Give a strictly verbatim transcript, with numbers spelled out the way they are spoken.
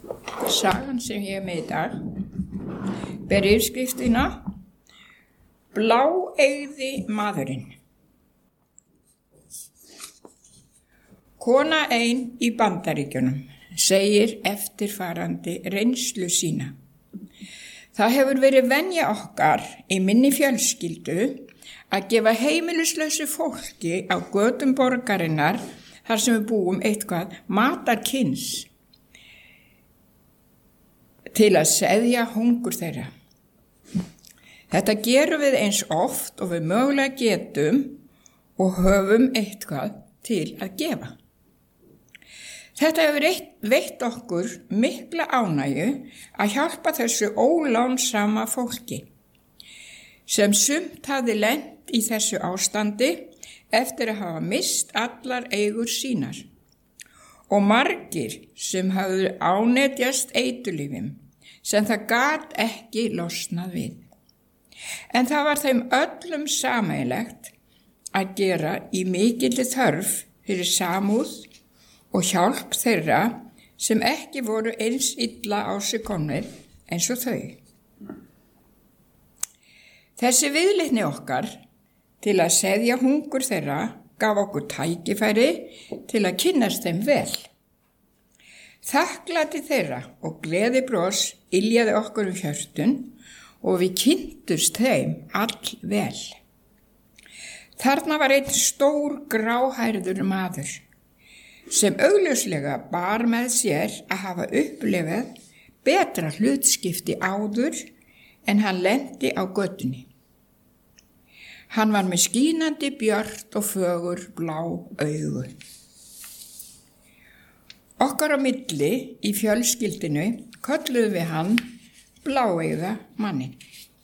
Sagan sem ég er með í dag ber yfirskriftina Bláeygði maðurinn. Kona ein í Bandaríkjunum segir eftirfarandi reynslu sína. Það hefur verið venja okkar í minni fjölskyldu að gefa heimilislausu fólki á götum borgarinnar þar sem við búum eitthvað matarkyns til að seðja hungur þeirra. Þetta gerum við eins oft og við mögulega getum og höfum eitthvað til að gefa. Þetta hefur veitt okkur mikla ánægju að hjálpa þessu ólánsama fólki sem sumt hafði lent í þessu ástandi eftir að hafa mist allar eigur sínar og margir sem hafðu ánetjast eiturlyfjum sem það gat ekki losnað við. En það var þeim öllum sameiginlegt að gera í mikilli þörf fyrir samúð og hjálp þeirra sem ekki voru eins illa á sig komnir eins og þau. Þessi viðleitni okkar til að seðja hungur þeirra gaf okkur tækifæri til að kynnast þeim vel. Þakklæti þeirra og gleðibros yljaði okkur um hjörtun og við kynntust þeim all vel. Þarna var einn stór gráhærður maður sem augljóslega bar með sér að hafa upplifað betra hlutskipti áður en hann lenti á götunni. Hann var með skínandi björt og fögur blá augu. Okkar á milli í fjölskyldinu kölluðum við hann Bláeygða manninn.